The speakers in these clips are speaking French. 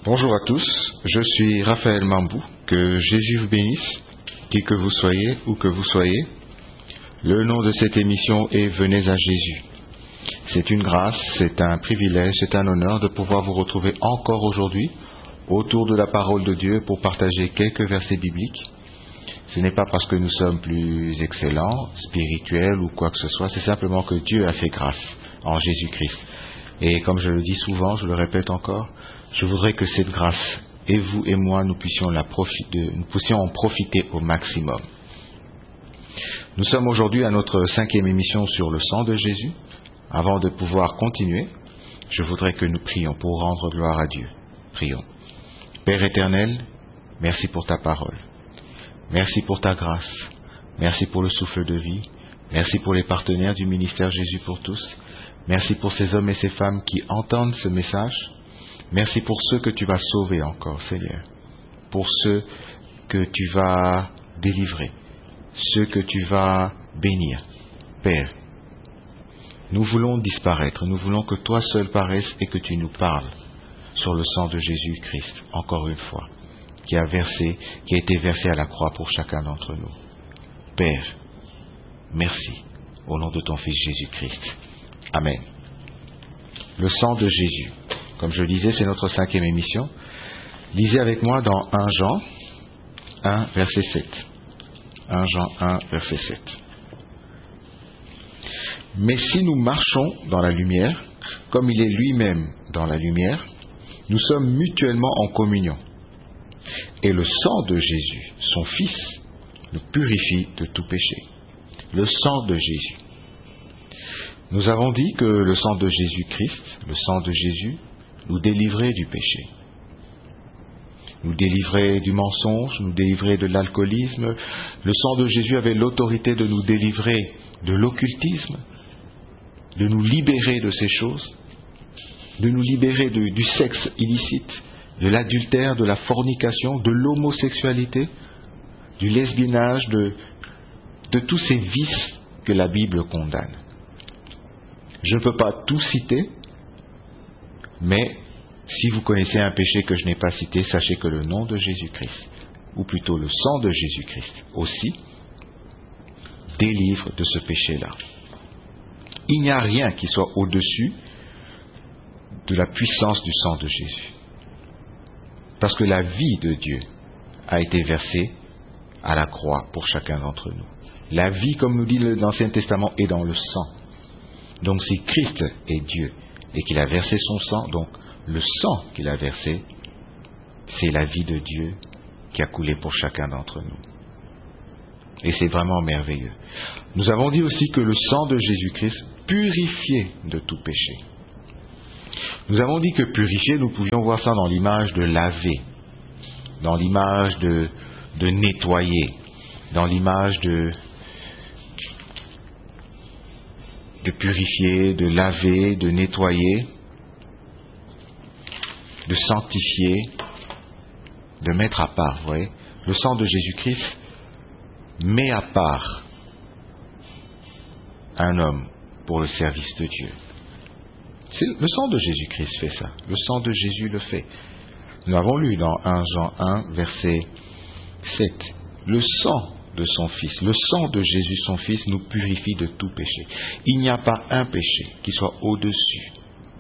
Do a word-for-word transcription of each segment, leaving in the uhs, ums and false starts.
Bonjour à tous, je suis Raphaël Mambou, que Jésus vous bénisse, qui que vous soyez, où que vous soyez. Le nom de cette émission est Venez à Jésus. C'est une grâce, c'est un privilège, c'est un honneur de pouvoir vous retrouver encore aujourd'hui autour de la parole de Dieu pour partager quelques versets bibliques. Ce n'est pas parce que nous sommes plus excellents, spirituels ou quoi que ce soit, c'est simplement que Dieu a fait grâce en Jésus-Christ. Et comme je le dis souvent, je le répète encore, je voudrais que cette grâce, et vous et moi, nous puissions, la profiter, nous puissions en profiter au maximum. Nous sommes aujourd'hui à notre cinquième émission sur le sang de Jésus. Avant de pouvoir continuer, je voudrais que nous prions pour rendre gloire à Dieu. Prions. Père éternel, merci pour ta parole. Merci pour ta grâce. Merci pour le souffle de vie. Merci pour les partenaires du ministère Jésus pour tous. Merci pour ces hommes et ces femmes qui entendent ce message. Merci pour ceux que tu vas sauver encore, Seigneur. Pour ceux que tu vas délivrer. Ceux que tu vas bénir. Père, nous voulons disparaître. Nous voulons que toi seul paraisses et que tu nous parles sur le sang de Jésus-Christ, encore une fois, qui a versé, qui a été versé à la croix pour chacun d'entre nous. Père, merci, au nom de ton Fils Jésus-Christ. Amen. Le sang de Jésus. Comme je le disais, c'est notre cinquième émission. Lisez avec moi dans un Jean un, verset sept. un Jean un, verset sept. Mais si nous marchons dans la lumière, comme il est lui-même dans la lumière, nous sommes mutuellement en communion. Et le sang de Jésus, son Fils, nous purifie de tout péché. Le sang de Jésus. Nous avons dit que le sang de Jésus-Christ, le sang de Jésus, nous délivrait du péché. Nous délivrait du mensonge, nous délivrait de l'alcoolisme. Le sang de Jésus avait l'autorité de nous délivrer de l'occultisme, de nous libérer de ces choses, de nous libérer de, du sexe illicite, de l'adultère, de la fornication, de l'homosexualité, du lesbiennage, de, de tous ces vices que la Bible condamne. Je ne peux pas tout citer, mais si vous connaissez un péché que je n'ai pas cité, sachez que le nom de Jésus-Christ, ou plutôt le sang de Jésus-Christ aussi, délivre de ce péché-là. Il n'y a rien qui soit au-dessus de la puissance du sang de Jésus. Parce que la vie de Dieu a été versée à la croix pour chacun d'entre nous. La vie, comme nous dit l'Ancien Testament, est dans le sang. Donc si Christ est Dieu et qu'il a versé son sang, donc le sang qu'il a versé, c'est la vie de Dieu qui a coulé pour chacun d'entre nous. Et c'est vraiment merveilleux. Nous avons dit aussi que le sang de Jésus-Christ purifiait de tout péché. Nous avons dit que purifier, nous pouvions voir ça dans l'image de laver, dans l'image de, de nettoyer, dans l'image de, de purifier, de laver, de nettoyer, de sanctifier, de mettre à part. Vous voyez, le sang de Jésus-Christ met à part un homme pour le service de Dieu. C'est le sang de Jésus-Christ fait ça. Le sang de Jésus le fait. Nous avons lu dans un Jean un, verset sept. Le sang de son Fils, le sang de Jésus, son Fils, nous purifie de tout péché. Il n'y a pas un péché qui soit au-dessus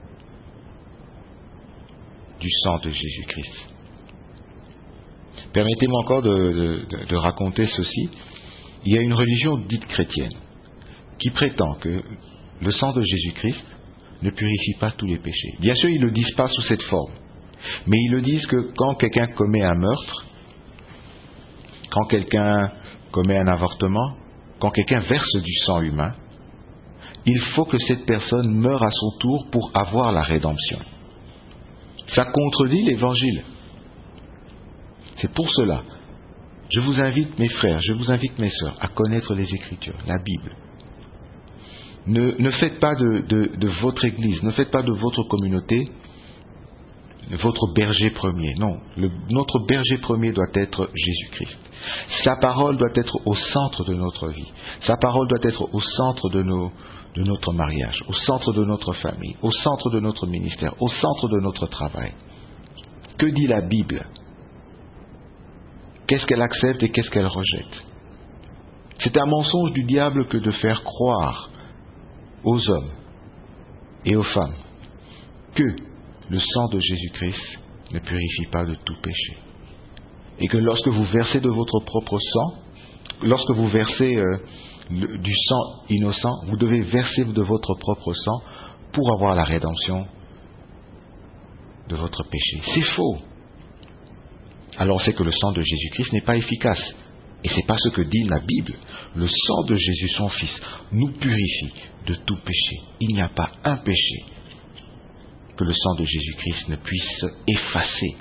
du sang de Jésus-Christ. Permettez-moi encore de, de, de raconter ceci. Il y a une religion dite chrétienne qui prétend que le sang de Jésus-Christ ne purifie pas tous les péchés. Bien sûr, ils ne le disent pas sous cette forme, mais ils le disent que quand quelqu'un commet un meurtre, quand quelqu'un commet un avortement, quand quelqu'un verse du sang humain, il faut que cette personne meure à son tour pour avoir la rédemption. Ça contredit l'Évangile. C'est pour cela, je vous invite, mes frères, je vous invite, mes sœurs, à connaître les Écritures, la Bible. Ne, ne faites pas de, de, de votre Église, ne faites pas de votre communauté votre berger premier. Non, le, notre berger premier doit être Jésus-Christ. Sa parole doit être au centre de notre vie. Sa parole doit être au centre de, nos, de notre mariage, au centre de notre famille, au centre de notre ministère, au centre de notre travail. Que dit la Bible? Qu'est-ce qu'elle accepte et qu'est-ce qu'elle rejette? C'est un mensonge du diable que de faire croire aux hommes et aux femmes que le sang de Jésus-Christ ne purifie pas de tout péché. Et que lorsque vous versez de votre propre sang, lorsque vous versez euh, le, du sang innocent, vous devez verser de votre propre sang pour avoir la rédemption de votre péché. C'est faux. Alors on sait que le sang de Jésus-Christ n'est pas efficace. Et ce n'est pas ce que dit la Bible. Le sang de Jésus, son Fils, nous purifie de tout péché. Il n'y a pas un péché que le sang de Jésus-Christ ne puisse effacer.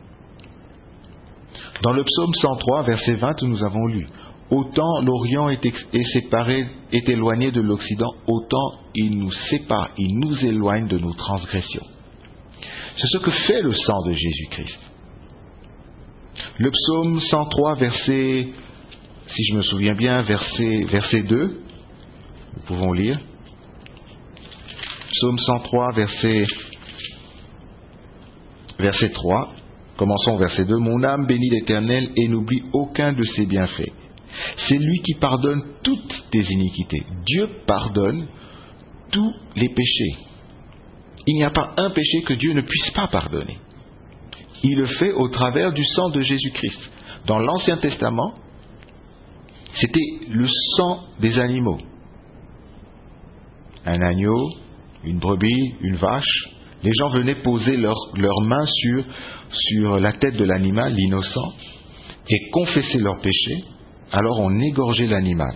Dans le psaume cent trois, verset vingt, nous avons lu: autant l'Orient est, ex- est séparé, est éloigné de l'Occident, autant il nous sépare, il nous éloigne de nos transgressions. C'est ce que fait le sang de Jésus-Christ. Le psaume cent trois, verset, si je me souviens bien, verset, verset deux, nous pouvons lire. Psaume cent trois, verset, verset trois, commençons au verset deux. Mon âme bénit l'Éternel et n'oublie aucun de ses bienfaits. C'est lui qui pardonne toutes tes iniquités. Dieu pardonne tous les péchés. Il n'y a pas un péché que Dieu ne puisse pas pardonner. Il le fait au travers du sang de Jésus-Christ. Dans l'Ancien Testament, c'était le sang des animaux. Un agneau, une brebis, une vache. Les gens venaient poser leurs leur mains sur, sur la tête de l'animal, l'innocent, et confesser leurs péchés. Alors on égorgeait l'animal.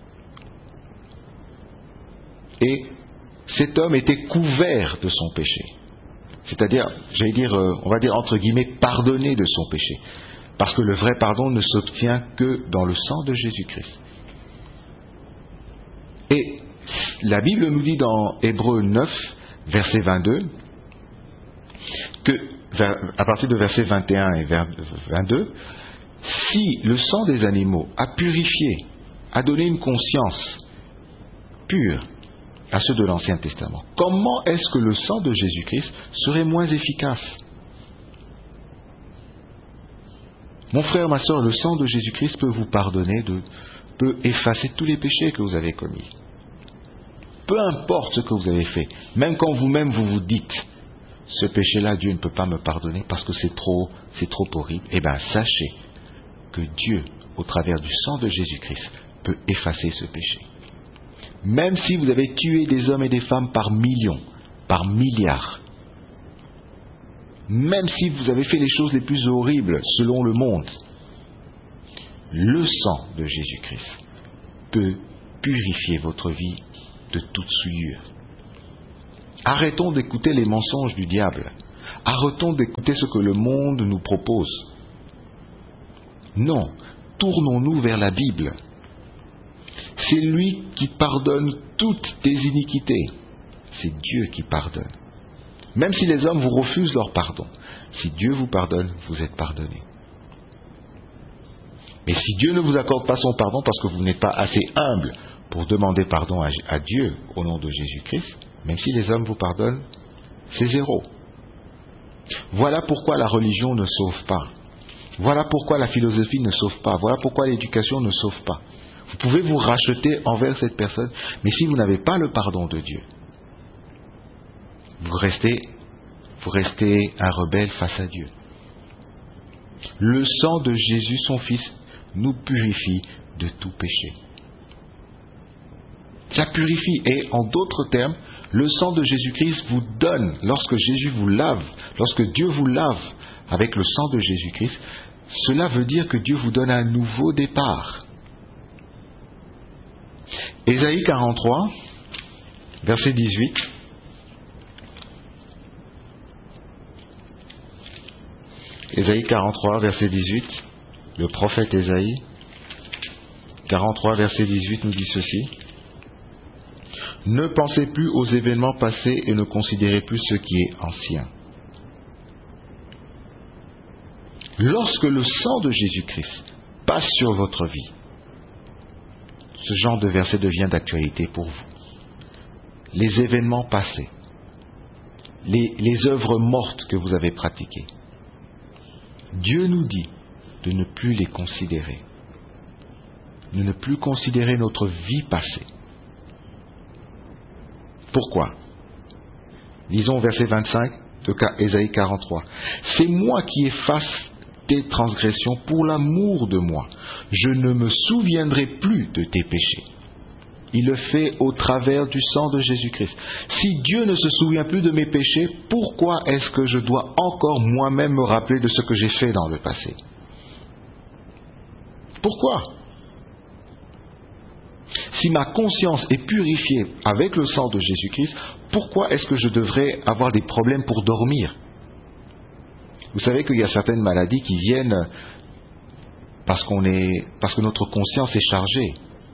Et cet homme était couvert de son péché. C'est-à-dire, j'allais dire, on va dire entre guillemets, pardonné de son péché. Parce que le vrai pardon ne s'obtient que dans le sang de Jésus-Christ. Et la Bible nous dit dans Hébreux neuf, verset vingt-deux, que, à partir de verset vingt et un et vingt-deux, si le sang des animaux a purifié, a donné une conscience pure à ceux de l'Ancien Testament, comment est-ce que le sang de Jésus-Christ serait moins efficace? Mon frère, ma soeur, le sang de Jésus-Christ peut vous pardonner, de, peut effacer tous les péchés que vous avez commis. Peu importe ce que vous avez fait, même quand vous-même vous vous dites, ce péché-là, Dieu ne peut pas me pardonner parce que c'est trop, c'est trop horrible, eh bien sachez que Dieu, au travers du sang de Jésus-Christ, peut effacer ce péché. Même si vous avez tué des hommes et des femmes par millions, par milliards, même si vous avez fait les choses les plus horribles selon le monde, le sang de Jésus-Christ peut purifier votre vie de toute souillure. Arrêtons d'écouter les mensonges du diable. Arrêtons d'écouter ce que le monde nous propose. Non, tournons-nous vers la Bible. C'est lui qui pardonne toutes tes iniquités. C'est Dieu qui pardonne. Même si les hommes vous refusent leur pardon, si Dieu vous pardonne, vous êtes pardonné. Mais si Dieu ne vous accorde pas son pardon parce que vous n'êtes pas assez humble pour demander pardon à, à Dieu au nom de Jésus-Christ, même si les hommes vous pardonnent, c'est zéro. Voilà pourquoi la religion ne sauve pas. Voilà pourquoi la philosophie ne sauve pas. Voilà pourquoi l'éducation ne sauve pas. Vous pouvez vous racheter envers cette personne, mais si vous n'avez pas le pardon de Dieu, vous restez, vous restez un rebelle face à Dieu. Le sang de Jésus, son Fils, nous purifie de tout péché. Ça purifie, et en d'autres termes, le sang de Jésus-Christ vous donne, lorsque Jésus vous lave, lorsque Dieu vous lave avec le sang de Jésus-Christ, cela veut dire que Dieu vous donne un nouveau départ. Ésaïe quarante-trois, verset dix-huit. Ésaïe quarante-trois, verset dix-huit. Le prophète Ésaïe, quarante-trois, verset dix-huit, nous dit ceci. Ne pensez plus aux événements passés et ne considérez plus ce qui est ancien. Lorsque le sang de Jésus-Christ passe sur votre vie, ce genre de verset devient d'actualité pour vous. Les événements passés, les, les œuvres mortes que vous avez pratiquées, Dieu nous dit de ne plus les considérer, de ne plus considérer notre vie passée. Pourquoi? Lisons verset vingt-cinq de Ésaïe quarante-trois. « C'est moi qui efface tes transgressions pour l'amour de moi. Je ne me souviendrai plus de tes péchés. » Il le fait au travers du sang de Jésus-Christ. Si Dieu ne se souvient plus de mes péchés, pourquoi est-ce que je dois encore moi-même me rappeler de ce que j'ai fait dans le passé? Pourquoi? Si ma conscience est purifiée avec le sang de Jésus-Christ, pourquoi est-ce que je devrais avoir des problèmes pour dormir? Vous savez qu'il y a certaines maladies qui viennent parce qu'on est, parce que notre conscience est chargée.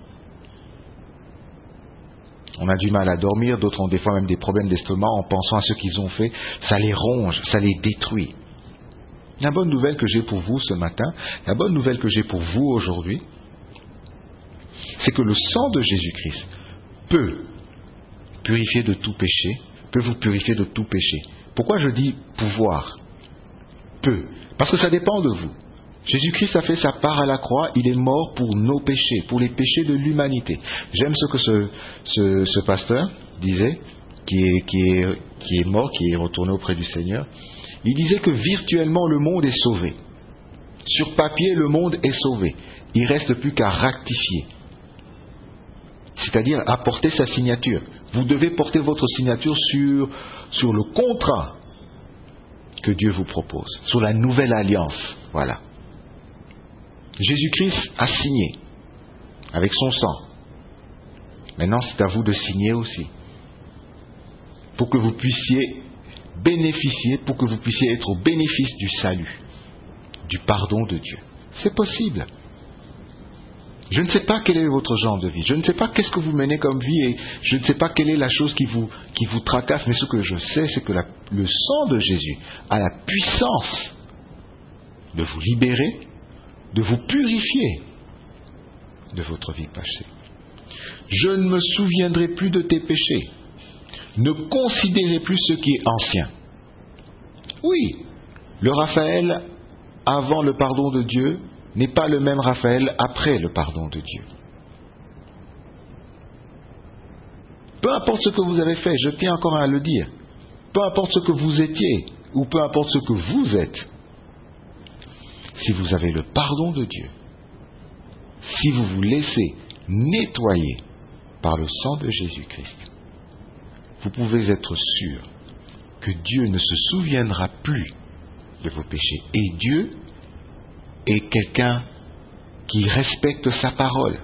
On a du mal à dormir, d'autres ont des fois même des problèmes d'estomac en pensant à ce qu'ils ont fait. Ça les ronge, ça les détruit. La bonne nouvelle que j'ai pour vous ce matin, la bonne nouvelle que j'ai pour vous aujourd'hui, c'est que le sang de Jésus-Christ peut purifier de tout péché, peut vous purifier de tout péché. Pourquoi je dis pouvoir? Peut. Parce que ça dépend de vous. Jésus-Christ a fait sa part à la croix, il est mort pour nos péchés, pour les péchés de l'humanité. J'aime ce que ce, ce, ce pasteur disait, qui est, qui, est, qui est mort, qui est retourné auprès du Seigneur. Il disait que virtuellement le monde est sauvé. Sur papier, le monde est sauvé. Il ne reste plus qu'à rectifier. C'est-à-dire à porter sa signature. Vous devez porter votre signature sur, sur le contrat que Dieu vous propose, sur la nouvelle alliance. Voilà. Jésus-Christ a signé avec son sang. Maintenant, c'est à vous de signer aussi. Pour que vous puissiez bénéficier, pour que vous puissiez être au bénéfice du salut, du pardon de Dieu. C'est possible. Je ne sais pas quel est votre genre de vie. Je ne sais pas qu'est-ce que vous menez comme vie et je ne sais pas quelle est la chose qui vous, qui vous tracasse. Mais ce que je sais, c'est que la, le sang de Jésus a la puissance de vous libérer, de vous purifier de votre vie passée. Je ne me souviendrai plus de tes péchés. Ne considérez plus ce qui est ancien. Oui, le Raphaël avant le pardon de Dieu n'est pas le même Raphaël après le pardon de Dieu. Peu importe ce que vous avez fait, je tiens encore à le dire, peu importe ce que vous étiez, ou peu importe ce que vous êtes, si vous avez le pardon de Dieu, si vous vous laissez nettoyer par le sang de Jésus-Christ, vous pouvez être sûr que Dieu ne se souviendra plus de vos péchés. Et Dieu est quelqu'un qui respecte sa parole.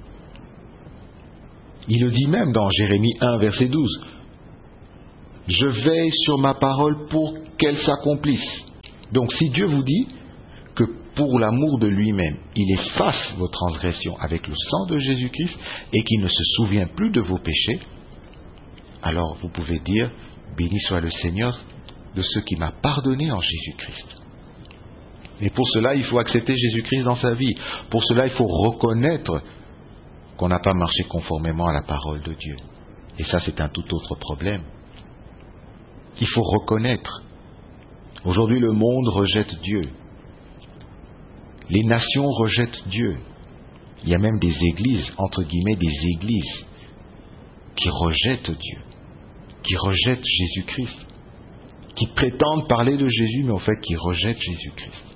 Il le dit même dans Jérémie un, verset douze. « Je veille sur ma parole pour qu'elle s'accomplisse. » Donc si Dieu vous dit que pour l'amour de lui-même, il efface vos transgressions avec le sang de Jésus-Christ et qu'il ne se souvient plus de vos péchés, alors vous pouvez dire « Béni soit le Seigneur de ce qui m'a pardonné en Jésus-Christ. » Et pour cela, il faut accepter Jésus-Christ dans sa vie. Pour cela, il faut reconnaître qu'on n'a pas marché conformément à la parole de Dieu. Et ça, c'est un tout autre problème. Il faut reconnaître. Aujourd'hui, le monde rejette Dieu. Les nations rejettent Dieu. Il y a même des églises, entre guillemets, des églises qui rejettent Dieu, qui rejettent Jésus-Christ, qui prétendent parler de Jésus, mais en fait qui rejettent Jésus-Christ.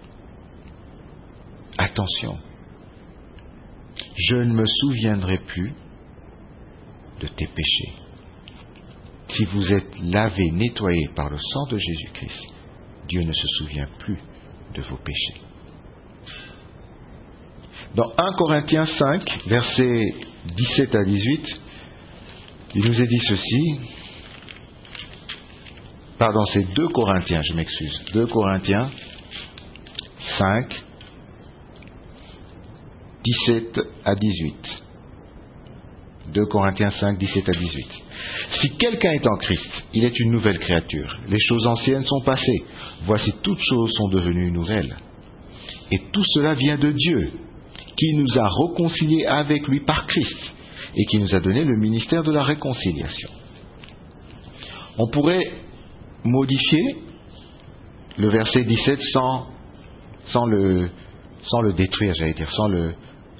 Attention, je ne me souviendrai plus de tes péchés. Si vous êtes lavé, nettoyé par le sang de Jésus-Christ, Dieu ne se souvient plus de vos péchés. Dans un Corinthiens cinq, versets dix-sept à dix-huit, il nous est dit ceci. Pardon, c'est deux Corinthiens, je m'excuse. deux Corinthiens cinq, dix-sept à dix-huit. deux Corinthiens cinq, dix-sept à dix-huit. Si quelqu'un est en Christ, il est une nouvelle créature. Les choses anciennes sont passées. Voici, toutes choses sont devenues nouvelles. Et tout cela vient de Dieu, qui nous a réconciliés avec lui par Christ et qui nous a donné le ministère de la réconciliation. On pourrait modifier le verset dix-sept sans sans le, sans le détruire, j'allais dire, sans le,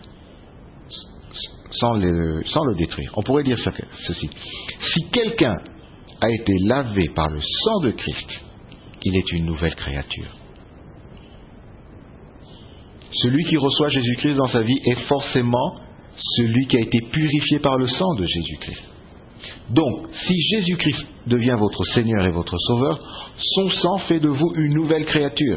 sans le, sans le détruire. On pourrait dire ça, ceci. Si quelqu'un a été lavé par le sang de Christ, il est une nouvelle créature. Celui qui reçoit Jésus-Christ dans sa vie est forcément celui qui a été purifié par le sang de Jésus-Christ. Donc, si Jésus-Christ devient votre Seigneur et votre Sauveur, son sang fait de vous une nouvelle créature.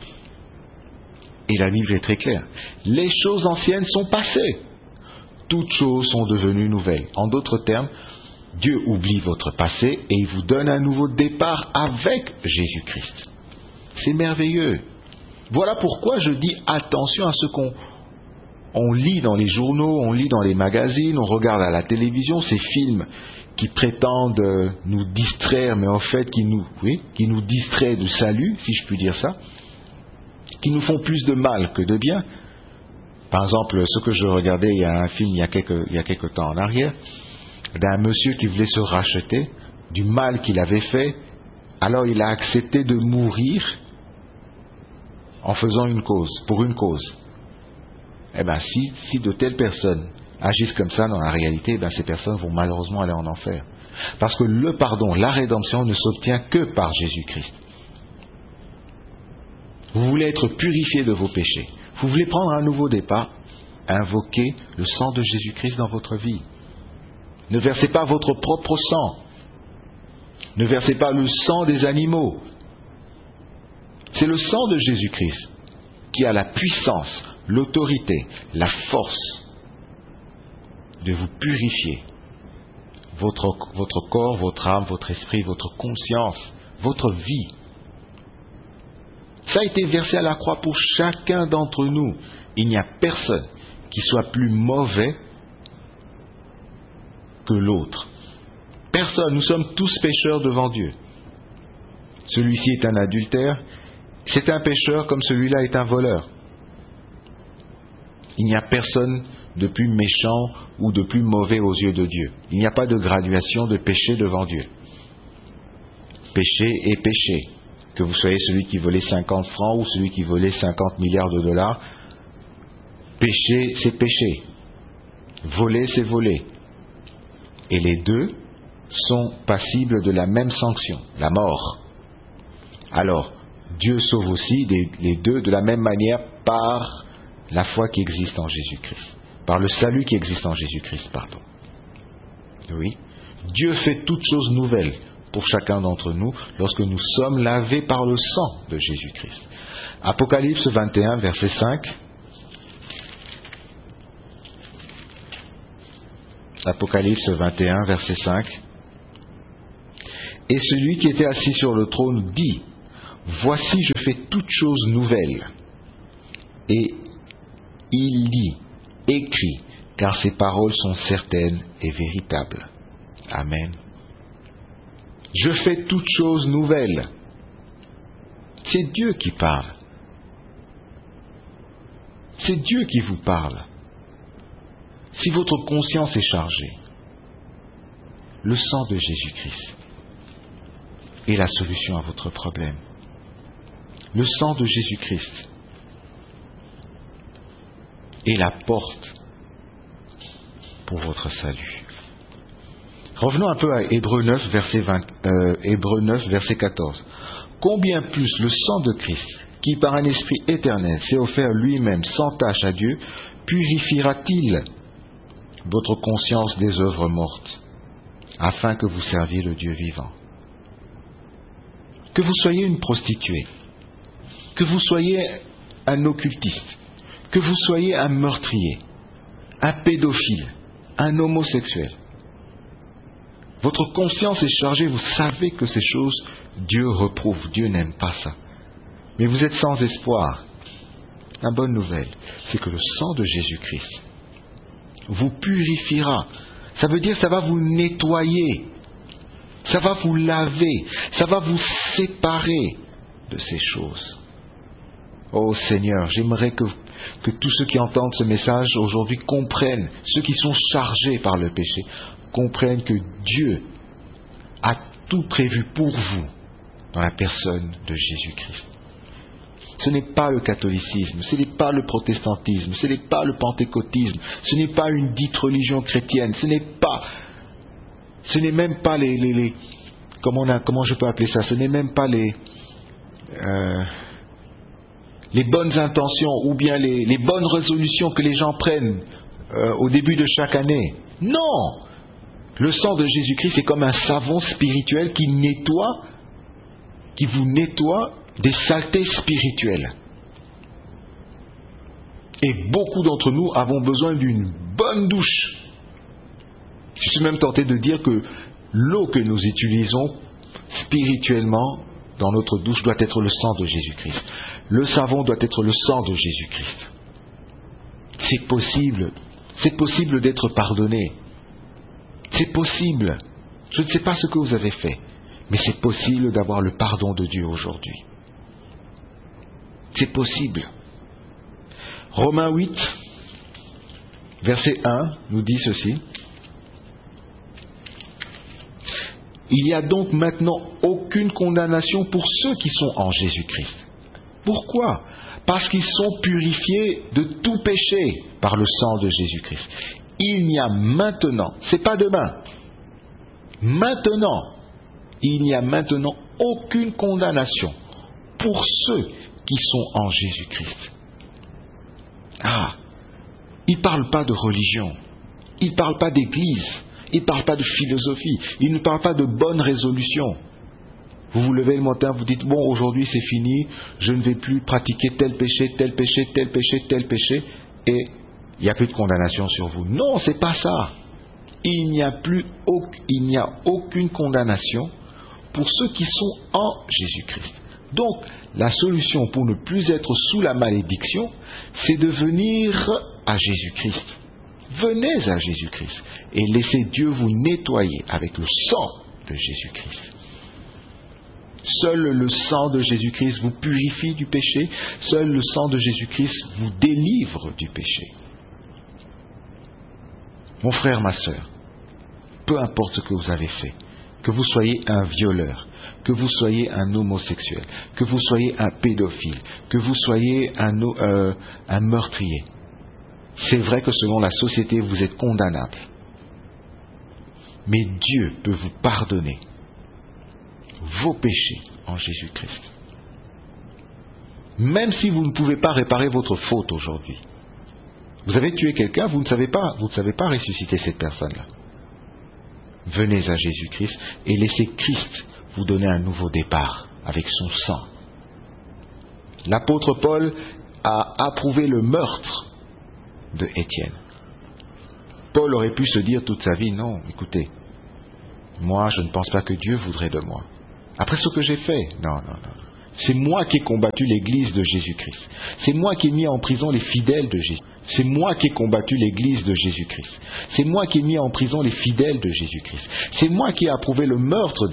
Et la Bible est très claire. Les choses anciennes sont passées. Toutes choses sont devenues nouvelles. En d'autres termes, Dieu oublie votre passé et il vous donne un nouveau départ avec Jésus-Christ. C'est merveilleux. Voilà pourquoi je dis attention à ce qu'on on lit dans les journaux, on lit dans les magazines, on regarde à la télévision ces films qui prétendent nous distraire, mais en fait qui nous, oui, qui nous distraient du salut, si je puis dire ça, qui nous font plus de mal que de bien. Par exemple, ce que je regardais, il y a un film il y a quelques, il y a quelques temps en arrière, d'un monsieur qui voulait se racheter du mal qu'il avait fait, alors il a accepté de mourir en faisant une cause, pour une cause. Eh bien, si, si de telles personnes agissent comme ça dans la réalité, eh bien, ces personnes vont malheureusement aller en enfer. Parce que le pardon, la rédemption ne s'obtient que par Jésus-Christ. Vous voulez être purifié de vos péchés. Vous voulez prendre un nouveau départ, invoquez le sang de Jésus-Christ dans votre vie. Ne versez pas votre propre sang. Ne versez pas le sang des animaux. C'est le sang de Jésus-Christ qui a la puissance, l'autorité, la force de vous purifier. Votre, votre corps, votre âme, votre esprit, votre conscience, votre vie. Ça a été versé à la croix pour chacun d'entre nous. Il n'y a personne qui soit plus mauvais que l'autre. Personne. Nous sommes tous pécheurs devant Dieu. Celui-ci est un adultère. C'est un pécheur comme celui-là est un voleur. Il n'y a personne de plus méchant ou de plus mauvais aux yeux de Dieu. Il n'y a pas de graduation de péché devant Dieu. Péché est péché. Que vous soyez celui qui volait cinquante francs ou celui qui volait cinquante milliards de dollars, péché, c'est péché. Voler, c'est voler. Et les deux sont passibles de la même sanction, la mort. Alors, Dieu sauve aussi les deux de la même manière par la foi qui existe en Jésus-Christ. Par le salut qui existe en Jésus-Christ, pardon. Oui. Dieu fait toutes choses nouvelles pour chacun d'entre nous lorsque nous sommes lavés par le sang de Jésus-Christ. Apocalypse vingt et un, verset cinq. Apocalypse vingt et un, verset cinq. Et celui qui était assis sur le trône dit, « Voici, je fais toutes choses nouvelles. » Et il dit, « Écris, car ces paroles sont certaines et véritables. » Amen. Je fais toutes choses nouvelles. C'est Dieu qui parle. C'est Dieu qui vous parle. Si votre conscience est chargée, le sang de Jésus-Christ est la solution à votre problème. Le sang de Jésus-Christ est la porte pour votre salut. Revenons un peu à Hébreux neuf, verset, vingt, euh, Hébreux neuf, verset quatorze. Combien plus le sang de Christ, qui par un esprit éternel s'est offert lui-même sans tache à Dieu, purifiera-t-il votre conscience des œuvres mortes, afin que vous serviez le Dieu vivant. Que vous soyez une prostituée, que vous soyez un occultiste, que vous soyez un meurtrier, un pédophile, un homosexuel, votre conscience est chargée, vous savez que ces choses, Dieu reprouve, Dieu n'aime pas ça. Mais vous êtes sans espoir. La bonne nouvelle, c'est que le sang de Jésus-Christ vous purifiera. Ça veut dire que ça va vous nettoyer, ça va vous laver, ça va vous séparer de ces choses. Oh Seigneur, j'aimerais que, que tous ceux qui entendent ce message aujourd'hui comprennent, ceux qui sont chargés par le péché, comprennent que Dieu a tout prévu pour vous dans la personne de Jésus-Christ. Ce n'est pas le catholicisme, ce n'est pas le protestantisme, ce n'est pas le pentecôtisme, ce n'est pas une dite religion chrétienne, ce n'est pas, ce n'est même pas les, les, les comment, on a, comment je peux appeler ça, ce n'est même pas les, euh, les bonnes intentions ou bien les, les bonnes résolutions que les gens prennent euh, au début de chaque année. Non! Le sang de Jésus-Christ est comme un savon spirituel qui nettoie, qui vous nettoie des saletés spirituelles. Et beaucoup d'entre nous avons besoin d'une bonne douche. Je suis même tenté de dire que l'eau que nous utilisons spirituellement dans notre douche doit être le sang de Jésus-Christ. Le savon doit être le sang de Jésus-Christ. C'est possible. C'est possible d'être pardonné. C'est possible. Je ne sais pas ce que vous avez fait, mais c'est possible d'avoir le pardon de Dieu aujourd'hui. C'est possible. Romains huit, verset un, nous dit ceci. Il n'y a donc maintenant aucune condamnation pour ceux qui sont en Jésus-Christ. Pourquoi ? Parce qu'ils sont purifiés de tout péché par le sang de Jésus-Christ. Il n'y a maintenant, c'est pas demain, maintenant, il n'y a maintenant aucune condamnation pour ceux qui sont en Jésus-Christ. Ah, il ne parle pas de religion, il ne parle pas d'église, il ne parle pas de philosophie, il ne parle pas de bonne résolution. Vous vous levez le matin, vous dites, bon, aujourd'hui c'est fini, je ne vais plus pratiquer tel péché, tel péché, tel péché, tel péché, et il n'y a plus de condamnation sur vous. Non, c'est pas ça. Il n'y a plus, il n'y a aucune condamnation pour ceux qui sont en Jésus-Christ. Donc, la solution pour ne plus être sous la malédiction, c'est de venir à Jésus-Christ. Venez à Jésus-Christ et laissez Dieu vous nettoyer avec le sang de Jésus-Christ. Seul le sang de Jésus-Christ vous purifie du péché. Seul le sang de Jésus-Christ vous délivre du péché. Mon frère, ma sœur, peu importe ce que vous avez fait, que vous soyez un violeur, que vous soyez un homosexuel, que vous soyez un pédophile, que vous soyez un, euh, un meurtrier, c'est vrai que selon la société, vous êtes condamnable. Mais Dieu peut vous pardonner vos péchés en Jésus-Christ. Même si vous ne pouvez pas réparer votre faute aujourd'hui. Vous avez tué quelqu'un, vous ne savez pas, vous ne savez pas ressusciter cette personne-là. Venez à Jésus-Christ et laissez Christ vous donner un nouveau départ avec son sang. L'apôtre Paul a approuvé le meurtre de Étienne. Paul aurait pu se dire toute sa vie, non, écoutez, moi je ne pense pas que Dieu voudrait de moi. Après ce que j'ai fait, non, non, non. C'est moi qui ai combattu l'église de Jésus-Christ. C'est moi qui ai mis en prison les fidèles de Jésus. C'est moi qui ai combattu l'église de Jésus-Christ. C'est moi qui ai mis en prison les fidèles de Jésus-Christ. C'est moi qui ai approuvé le meurtre